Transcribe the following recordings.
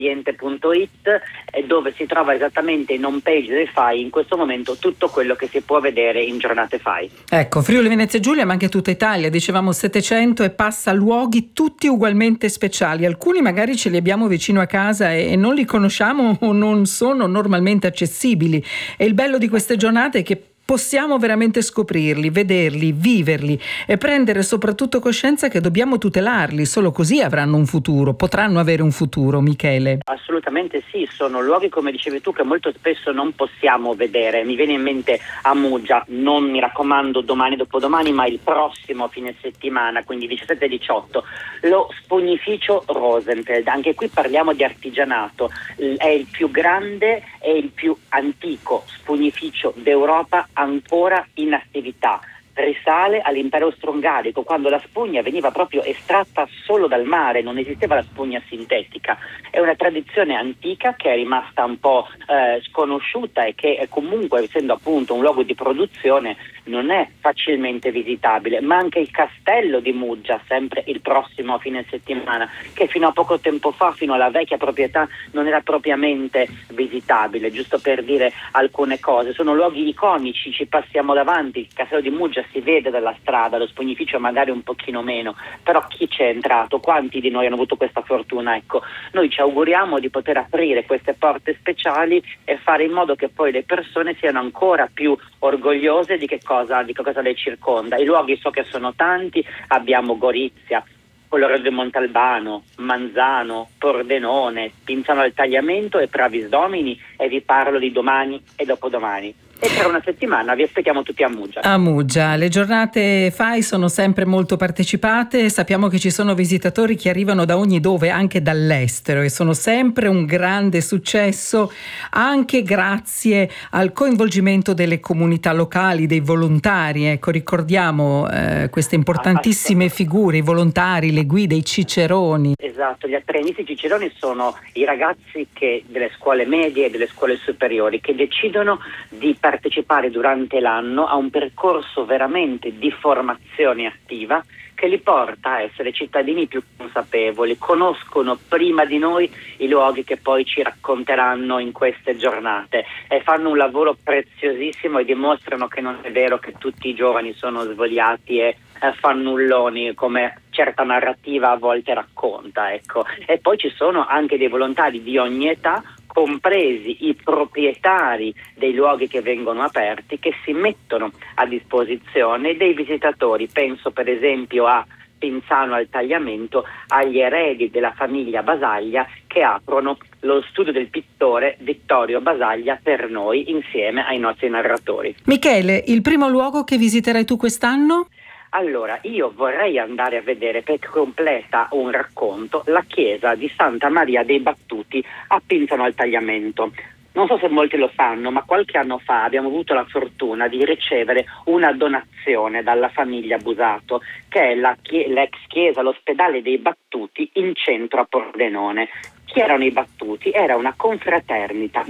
ambiente.it, dove si trova esattamente in home page del FAI in questo momento tutto quello che si può vedere in giornate FAI. Ecco, Friuli Venezia Giulia, ma anche tutta Italia, dicevamo 700 e passa luoghi tutti ugualmente speciali. Alcuni magari ce li abbiamo vicino a casa e non li conosciamo o non sono normalmente accessibili. E il bello di queste giornate è che possiamo veramente scoprirli, vederli, viverli e prendere soprattutto coscienza che dobbiamo tutelarli, solo così avranno un futuro, potranno avere un futuro, Michele. Assolutamente sì, sono luoghi, come dicevi tu, che molto spesso non possiamo vedere. Mi viene in mente Amugia, non mi raccomando domani dopodomani, ma il prossimo fine settimana, quindi 17 e 18, lo Spugnificio Rosenfeld. Anche qui parliamo di artigianato, è il più grande e il più antico spugnificio d'Europa ancora in attività. Risale all'impero austro-ungarico, quando la spugna veniva proprio estratta solo dal mare, non esisteva la spugna sintetica. È una tradizione antica che è rimasta un po' sconosciuta e che comunque, essendo appunto un luogo di produzione, non è facilmente visitabile. Ma anche il castello di Muggia, sempre il prossimo fine settimana, che fino a poco tempo fa, fino alla vecchia proprietà, non era propriamente visitabile, giusto per dire alcune cose. Sono luoghi iconici, ci passiamo davanti, il castello di Muggia si vede dalla strada, lo spugnificio magari un pochino meno, però chi c'è entrato, quanti di noi hanno avuto questa fortuna? Ecco, noi ci auguriamo di poter aprire queste porte speciali e fare in modo che poi le persone siano ancora più orgogliose di che cosa le circonda. I luoghi so che sono tanti, abbiamo Gorizia, Colloredo di Montalbano, Manzano, Pordenone, Pinzano al Tagliamento e Pravis Domini, e vi parlo di domani e dopodomani. E per una settimana vi aspettiamo tutti a Muggia. A Muggia, le giornate FAI sono sempre molto partecipate, sappiamo che ci sono visitatori che arrivano da ogni dove, anche dall'estero, e sono sempre un grande successo, anche grazie al coinvolgimento delle comunità locali, dei volontari. Ecco, ricordiamo queste importantissime figure, i volontari, le guide, i ciceroni. Esatto, gli apprenisti ciceroni sono i ragazzi delle scuole medie e delle scuole superiori che decidono di partecipare durante l'anno a un percorso veramente di formazione attiva che li porta a essere cittadini più consapevoli, conoscono prima di noi i luoghi che poi ci racconteranno in queste giornate e fanno un lavoro preziosissimo e dimostrano che non è vero che tutti i giovani sono svogliati e fannulloni come certa narrativa a volte racconta, ecco. E poi ci sono anche dei volontari di ogni età, compresi i proprietari dei luoghi che vengono aperti, che si mettono a disposizione dei visitatori. Penso per esempio a Pinzano al Tagliamento, agli eredi della famiglia Basaglia che aprono lo studio del pittore Vittorio Basaglia per noi insieme ai nostri narratori. Michele, il primo luogo che visiterai tu quest'anno? Allora, io vorrei andare a vedere, perché completa un racconto, la chiesa di Santa Maria dei Battuti a Pinzano al Tagliamento. Non so se molti lo sanno, ma qualche anno fa abbiamo avuto la fortuna di ricevere una donazione dalla famiglia Busato, che è l'ex chiesa, l'ospedale dei Battuti in centro a Pordenone. Chi erano i Battuti? Era una confraternita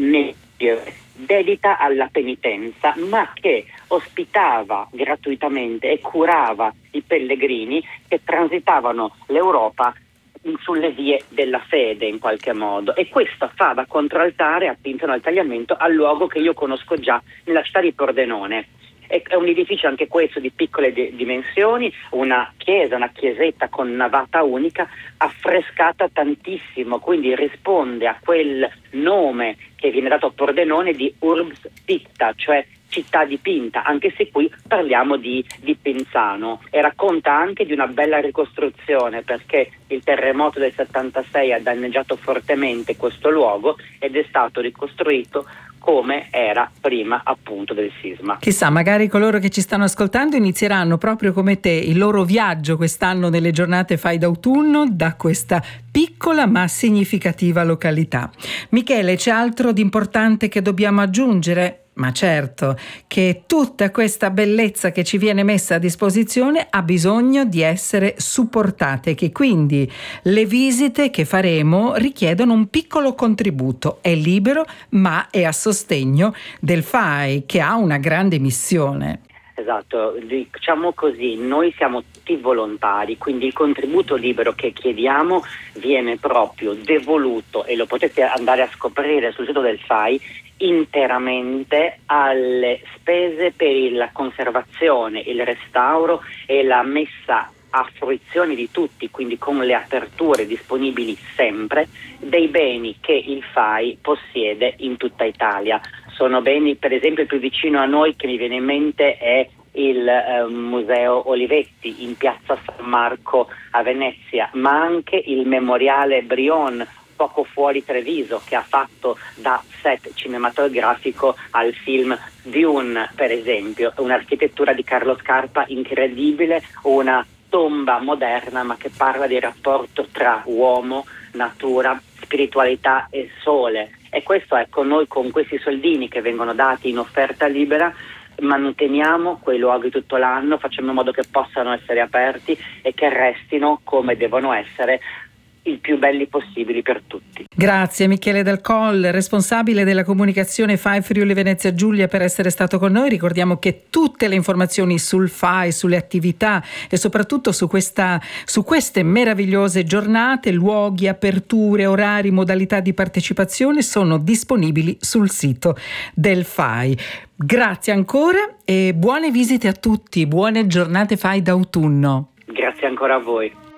dedita alla penitenza, ma che ospitava gratuitamente e curava i pellegrini che transitavano l'Europa sulle vie della fede in qualche modo, e questo fa da controaltare a Pinzano al Tagliamento al luogo che io conosco già nella città di Pordenone. È un edificio anche questo di piccole dimensioni, una chiesetta con navata unica, affrescata tantissimo, quindi risponde a quel nome che viene dato a Pordenone di Urbs Picta, cioè città dipinta, anche se qui parliamo di Pinzano, e racconta anche di una bella ricostruzione, perché il terremoto del 76 ha danneggiato fortemente questo luogo ed è stato ricostruito come era prima appunto del sisma. Chissà, magari coloro che ci stanno ascoltando inizieranno proprio come te il loro viaggio quest'anno nelle giornate FAI d'autunno da questa piccola ma significativa località. Michele, c'è altro di importante che dobbiamo aggiungere? Ma certo, che tutta questa bellezza che ci viene messa a disposizione ha bisogno di essere supportate, che quindi le visite che faremo richiedono un piccolo contributo. È libero, ma è a sostegno del FAI, che ha una grande missione. Esatto, diciamo così, noi siamo tutti volontari, quindi il contributo libero che chiediamo viene proprio devoluto, e lo potete andare a scoprire sul sito del FAI, interamente alle spese per la conservazione, il restauro e la messa a fruizione di tutti, quindi con le aperture disponibili sempre, dei beni che il FAI possiede in tutta Italia. Sono beni, per esempio, il più vicino a noi che mi viene in mente è il Museo Olivetti in piazza San Marco a Venezia, ma anche il Memoriale Brion poco fuori Treviso, che ha fatto da set cinematografico al film Dune, per esempio, un'architettura di Carlo Scarpa incredibile, una tomba moderna ma che parla del rapporto tra uomo, natura, spiritualità e sole. E questo, ecco, noi con questi soldini che vengono dati in offerta libera manteniamo quei luoghi tutto l'anno, facciamo in modo che possano essere aperti e che restino come devono essere, il più belli possibili per tutti. Grazie Michele Del Colle, responsabile della comunicazione FAI Friuli Venezia Giulia, per essere stato con noi. Ricordiamo che tutte le informazioni sul FAI, sulle attività e soprattutto su queste meravigliose giornate, luoghi, aperture, orari, modalità di partecipazione sono disponibili sul sito del FAI. Grazie ancora e buone visite a tutti, buone giornate FAI d'autunno. Grazie ancora a voi.